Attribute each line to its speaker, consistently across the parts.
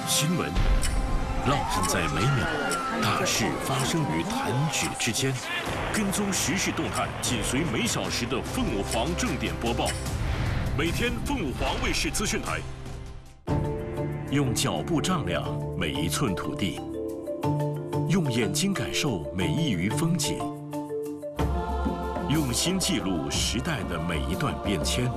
Speaker 1: 新闻烙印在每秒，大事发生于弹指之间。跟踪时事动态，紧随每小时的凤舞凰正点播报。每天凤舞凰卫视资讯台，用脚步丈量每一寸土地，用眼睛感受每一隅风景，用心记录时代的每一段变迁，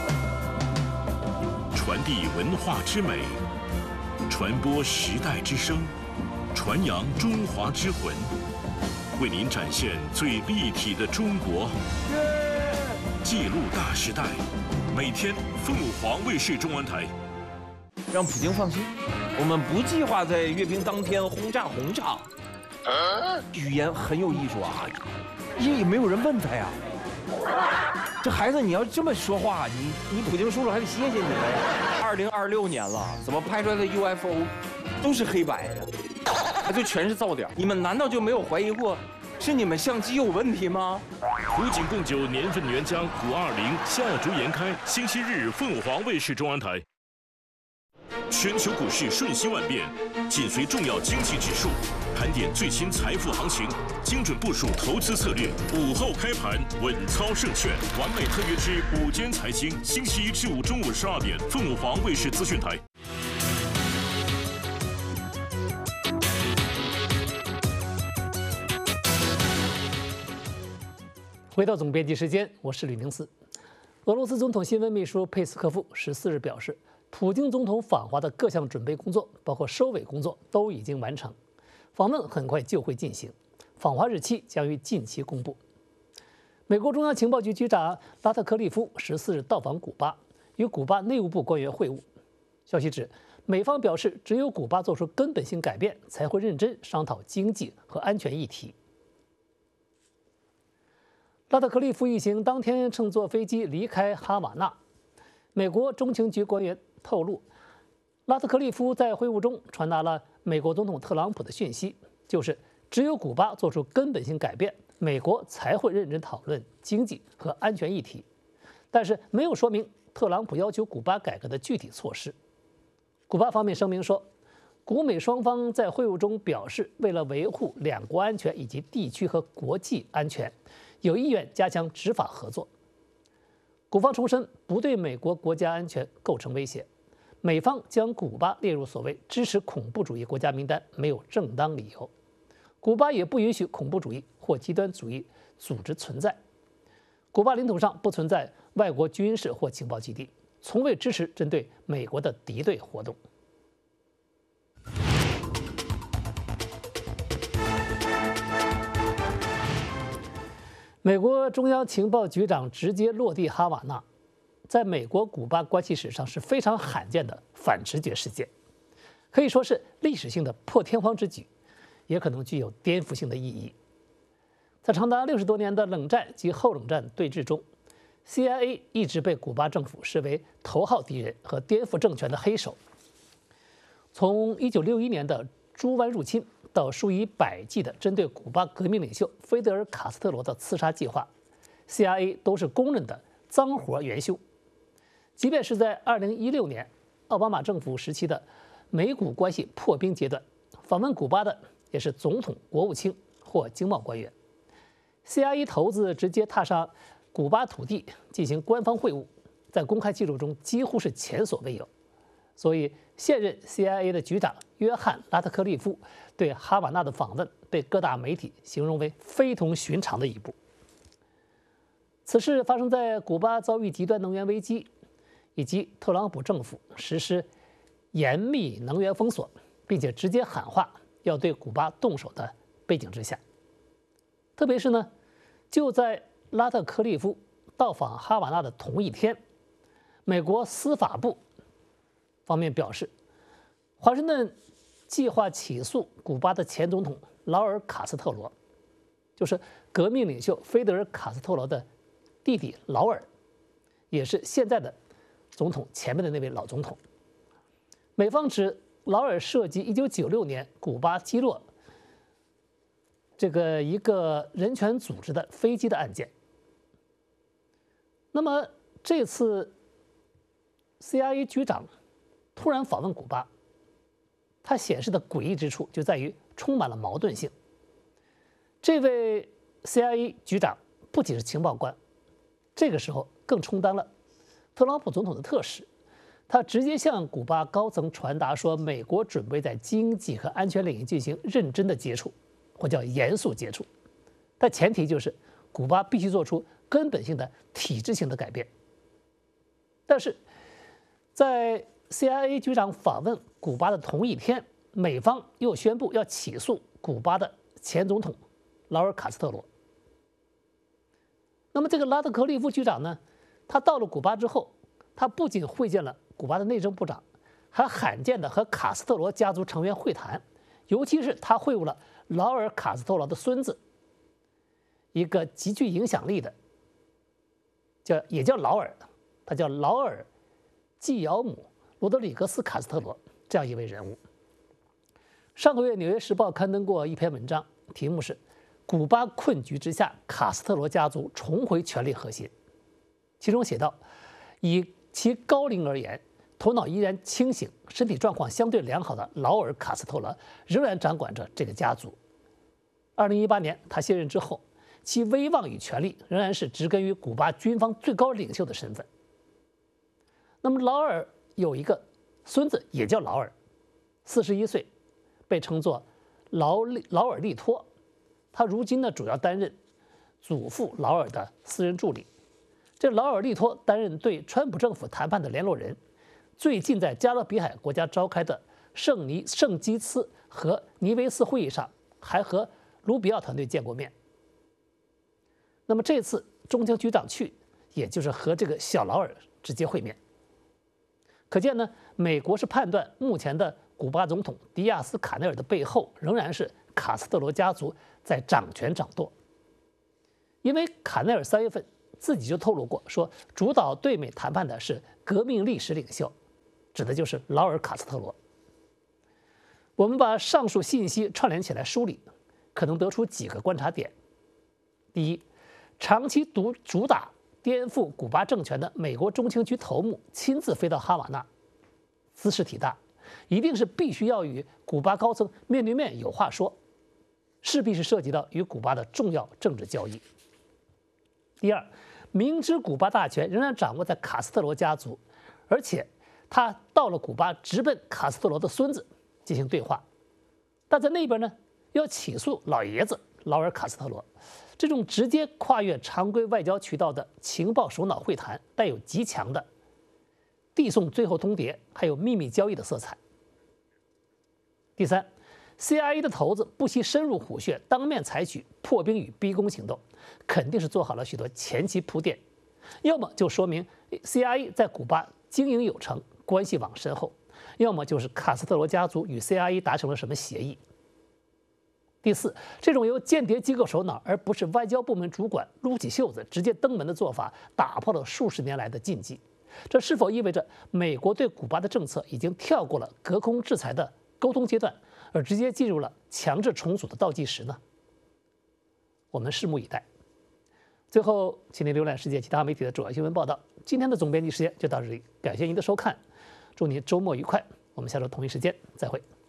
Speaker 1: 传递文化之美。 传播时代之声，传扬中华之魂，为您展现最立体的中国，记录大时代。每天，凤舞凰卫视中文台。
Speaker 2: 让普京放心，我们不计划在阅兵当天轰炸红场。语言很有艺术啊，也没有人问他呀。这孩子，你要这么说话，你普京叔叔还得谢谢你了呀。2026年了，怎么拍出来的 UFO 都是黑白的，它就全是噪点？你们难道就没有怀疑过是你们相机有问题吗？
Speaker 1: 古井贡酒年份原浆520夏竹颜开，星期日凤舞凰卫视中央台。全球股市瞬息万变，紧随重要经济指数，盘点最新财富行情，精准部署投资策略。午后开盘，稳操胜券，完美特约之午间财经，星期一至五中午12点，凤舞凰卫视资讯台。
Speaker 3: 回到总编辑时间，我是吕明思。俄罗斯总统新闻秘书佩斯科夫14日表示，普京总统访华的各项准备工作，包括收尾工作，都已经完成，访问很快就会进行，访华日期将于近期公布。美国中央情报局局长拉特克利夫14日到访古巴，与古巴内务部官员会晤。消息指，美方表示，只有古巴做出根本性改变，才会认真商讨经济和安全议题。拉特克利夫一行当天乘坐飞机离开哈瓦那。美国中情局官员透露，拉特克利夫在会晤中传达了美国总统特朗普的讯息，就是只有古巴做出根本性改变，美国才会认真讨论经济和安全议题，但是没有说明特朗普要求古巴改革的具体措施。古巴方面声明说，古美双方在会晤中表示，为了维护两国安全以及地区和国际安全，有意愿加强执法合作。古方重申不对美国国家安全构成威胁，美方将古巴列入所谓支持恐怖主义国家名单没有正当理由，古巴也不允许恐怖主义或极端主义组织存在。古巴领土上不存在外国军事或情报基地，从未支持针对美国的敌对活动。美国中央情报局长直接落地哈瓦那，在美国古巴关系史上是非常罕见的反直觉事件，可以说是历史性的破天荒之举，也可能具有颠覆性的意义。在长达60多年的冷战及后冷战对峙中， CIA 一直被古巴政府视为头号敌人和颠覆政权的黑手。从1961年的猪湾入侵到数以百计的针对古巴革命领袖菲德尔·卡斯特罗的刺杀计划， CIA 都是公认的脏活元凶。即便是在2016年奥巴马政府时期的美古关系破冰阶段，访问古巴的也是总统、国务卿或经贸官员。CIA 头子直接踏上古巴土地进行官方会晤，在公开记录中几乎是前所未有。所以，现任 CIA 的局长约翰·拉特克利夫对哈瓦那的访问被各大媒体形容为非同寻常的一步。此事发生在古巴遭遇极端能源危机，以及特朗普政府实施严密能源封锁，并且直接喊话要对古巴动手的背景之下。特别是呢，就在拉特克利夫到访哈瓦那的同一天，美国司法部方面表示，华盛顿计划起诉古巴的前总统劳尔·卡斯特罗，就是革命领袖菲德尔·卡斯特罗的弟弟劳尔，也是现在的总统前面的那位老总统。美方指劳尔涉及1996年古巴击落这个一个人权组织的飞机的案件。那么这次 CIA 局长突然访问古巴， 它显示的诡异之处就在于充满了矛盾性。这位 CIA 局长不仅是情报官，这个时候更充当了特朗普总统的特使。他直接向古巴高层传达说，美国准备在经济和安全领域进行认真的接触，或叫严肃接触。但前提就是古巴必须做出根本性的体制性的改变。但是，在 CIA 局长访问古巴的同一天，美方又宣布要起诉古巴的前总统劳尔·卡斯特罗。那么这个拉特克利夫局长呢，他到了古巴之后，他不仅会见了古巴的内政部长，还罕见的和卡斯特罗家族成员会谈，尤其是他会晤了劳尔·卡斯特罗的孙子，一个极具影响力的，也叫劳尔，他叫劳尔·季尧姆·罗德里格斯·卡斯特罗这样一位人物。上个月《纽约时报》刊登过一篇文章，题目是《古巴困局之下，卡斯特罗家族重回权力核心》，其中写道，以其高龄而言，头脑依然清醒、身体状况相对良好的劳尔·卡斯特罗仍然掌管着这个家族。2018年他卸任之后，其威望与权力仍然是植根于古巴军方最高领袖的身份。那么劳尔有一个孙子，也叫劳尔，41岁，被称作劳尔利托。他如今呢主要担任祖父劳尔的私人助理。这劳尔利托担任对川普政府谈判的联络人，最近在加勒比海国家召开的圣基茨和尼维斯会议上，还和卢比奥团队见过面。那么这次中情局长去，也就是和这个小劳尔直接会面。可见呢，美国是判断目前的古巴总统迪亚斯卡内尔的背后，仍然是卡斯特罗家族在掌权掌舵。因为卡内尔3月份自己就透露过，说主导对美谈判的是革命历史领袖，指的就是劳尔·卡斯特罗。我们把上述信息串联起来梳理，可能得出几个观察点。第一，长期主打颠覆古巴政权的美国中情局头目亲自飞到哈瓦那，姿势体大，一定是必须要与古巴高层面对面有话说，势必是涉及到与古巴的重要政治交易。第二，明知古巴大权仍然掌握在卡斯特罗家族，而且他到了古巴直奔卡斯特罗的孙子进行对话，但在那边呢要起诉老爷子劳尔·卡斯特罗，这种直接跨越常规外交渠道的情报首脑会谈，带有极强的递送最后通牒还有秘密交易的色彩。第三， CIA 的头子不惜深入虎穴，当面采取破冰与逼宫行动，肯定是做好了许多前期铺垫，要么就说明 CIA 在古巴经营有成，关系网深厚，要么就是卡斯特罗家族与 CIA 达成了什么协议。第四，这种由间谍机构首脑而不是外交部门主管撸起袖子直接登门的做法，打破了数十年来的禁忌。这是否意味着美国对古巴的政策已经跳过了隔空制裁的沟通阶段，而直接进入了强制重组的倒计时呢？我们拭目以待。最后，请您浏览世界其他媒体的主要新闻报道。今天的总编辑时间就到这里，感谢您的收看，祝您周末愉快。我们下周同一时间再会。